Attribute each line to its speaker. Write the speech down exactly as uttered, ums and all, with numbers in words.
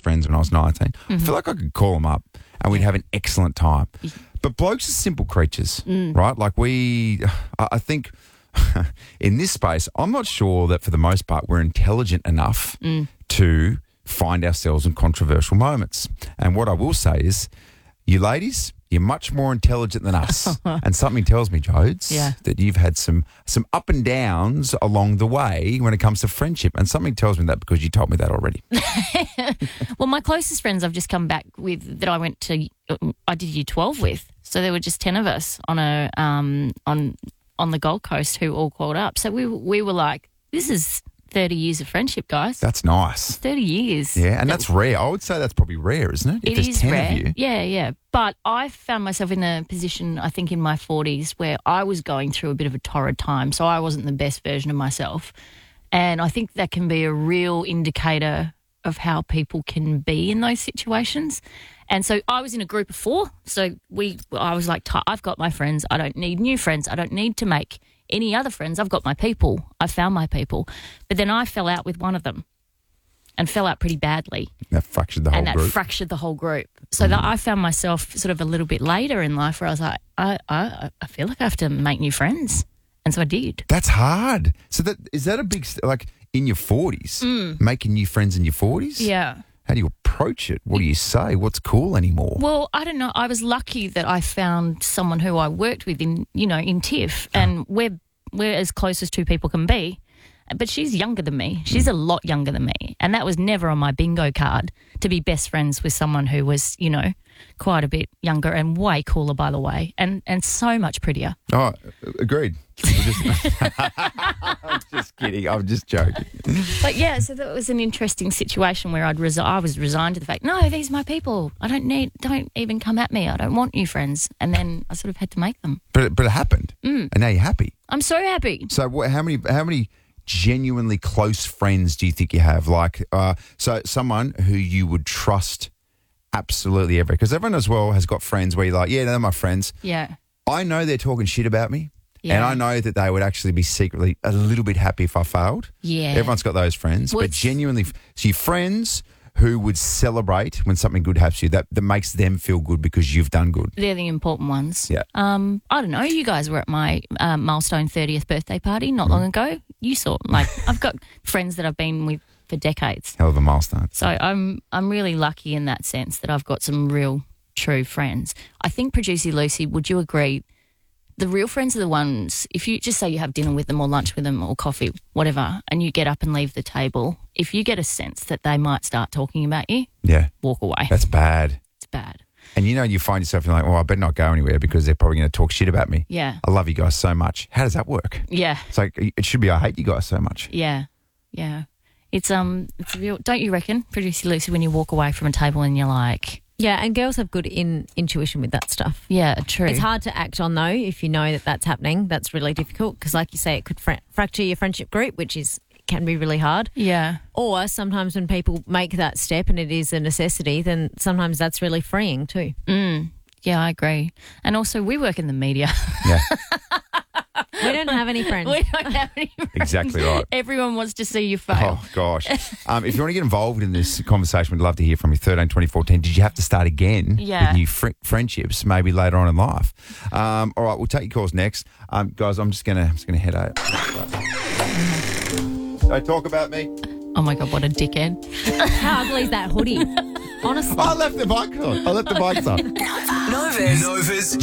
Speaker 1: friends when I was nineteen. Mm-hmm. I feel like I could call them up and we'd have an excellent time. But blokes are simple creatures, mm. right? Like we, I think in this space, I'm not sure that for the most part we're intelligent enough mm. to find ourselves in controversial moments. And what I will say is, you ladies, you're much more intelligent than us. And something tells me, Jodes,
Speaker 2: yeah.
Speaker 1: that you've had some some up and downs along the way when it comes to friendship. And something tells me that because you told me that already.
Speaker 2: Well, my closest friends I've just come back with that I went to, I did year twelve with. So there were just ten of us on a um on on the Gold Coast who all called up. So we we were like, this is thirty years of friendship, guys.
Speaker 1: That's nice.
Speaker 2: It's thirty years.
Speaker 1: Yeah, and that's rare. I would say that's probably rare, isn't it? If
Speaker 2: It
Speaker 1: there's
Speaker 2: is
Speaker 1: ten
Speaker 2: rare.
Speaker 1: of you.
Speaker 2: Yeah, yeah. But I found myself in a position, I think, in my forties where I was going through a bit of a torrid time, so I wasn't the best version of myself. And I think that can be a real indicator of how people can be in those situations. And so I was in a group of four. So we, I was like, I've got my friends. I don't need new friends. I don't need to make any other friends. I've got my people. I found my people. But then I fell out with one of them and fell out pretty badly.
Speaker 1: That fractured the whole
Speaker 2: and that
Speaker 1: group.
Speaker 2: fractured the whole group. So mm. that I found myself sort of a little bit later in life where I was like, I, I, I feel like I have to make new friends. And so I did.
Speaker 1: That's hard. So that is that a big, like in your forties,
Speaker 2: mm.
Speaker 1: making new friends in your forties?
Speaker 2: Yeah.
Speaker 1: How do you approach it? What do you say? What's cool anymore?
Speaker 2: Well, I don't know. I was lucky that I found someone who I worked with in, you know, in TIFF, and we're we're as close as two people can be. But she's younger than me. She's a lot younger than me, and that was never on my bingo card to be best friends with someone who was, you know, quite a bit younger and way cooler, by the way, and and so much prettier.
Speaker 1: Oh, agreed. I'm just, I'm just kidding. I'm just joking.
Speaker 2: But yeah, so that was an interesting situation where I'd resi- I was resigned to the fact, no, these are my people. I don't need, don't even come at me. I don't want new friends. And then I sort of had to make them.
Speaker 1: But it, but it happened,
Speaker 2: mm.
Speaker 1: and now you're happy.
Speaker 2: I'm so happy.
Speaker 1: So what, how many how many genuinely close friends do you think you have? Like, uh, so someone who you would trust absolutely ever, because everyone as well has got friends where you're like, yeah, they're my friends.
Speaker 2: Yeah.
Speaker 1: I know they're talking shit about me.
Speaker 2: Yeah.
Speaker 1: And I know that they would actually be secretly a little bit happy if I failed.
Speaker 2: Yeah.
Speaker 1: Everyone's got those friends.
Speaker 2: Well,
Speaker 1: but genuinely, so your friends who would celebrate when something good happens to you, that, that makes them feel good because you've done good.
Speaker 2: They're the important ones.
Speaker 1: Yeah.
Speaker 2: Um, I don't know. You guys were at my um, milestone thirtieth birthday party not mm. long ago. You saw, like, I've got friends that I've been with for decades.
Speaker 1: Hell of a milestone.
Speaker 2: So I'm I'm really lucky in that sense that I've got some real, true friends. I think, Producer Lucy, would you agree, the real friends are the ones, if you just say you have dinner with them or lunch with them or coffee, whatever, and you get up and leave the table, if you get a sense that they might start talking about you,
Speaker 1: yeah,
Speaker 2: walk away.
Speaker 1: That's bad.
Speaker 2: It's bad.
Speaker 1: And you know, you find yourself like, well, I better not go anywhere because they're probably going to talk shit about me.
Speaker 2: Yeah.
Speaker 1: I love you guys so much. How does that work?
Speaker 2: Yeah.
Speaker 1: It's like, it should be, I hate you guys so much.
Speaker 2: Yeah. Yeah. It's, um, it's real, don't you reckon, Producer Lucy, when you walk away from a table and you're like...
Speaker 3: Yeah, and girls have good in, intuition with that stuff.
Speaker 2: Yeah, true.
Speaker 3: It's hard to act on, though, if you know that that's happening. That's really difficult because, like you say, it could fra- fracture your friendship group, which is can be really hard.
Speaker 2: Yeah.
Speaker 3: Or sometimes when people make that step and it is a necessity, then sometimes that's really freeing too.
Speaker 2: Mm. Yeah, I agree. And also, we work in the media.
Speaker 1: Yeah.
Speaker 3: We don't have any friends.
Speaker 2: We don't have any friends.
Speaker 1: Exactly right.
Speaker 2: Everyone wants to see you fail.
Speaker 1: Oh, gosh. Um, if you want to get involved in this conversation, we'd love to hear from you. thirteen twenty-four ten. Did you have to start again
Speaker 2: yeah.
Speaker 1: with new fr- friendships maybe later on in life? Um, all right, we'll take your calls next. Um, guys, I'm just going to I'm just gonna head out. Don't talk about me.
Speaker 2: Oh, my God, what a dickhead.
Speaker 3: How ugly is that hoodie? Honestly.
Speaker 1: I left the bike on. I left the bikes on.
Speaker 4: Nova's. Nova's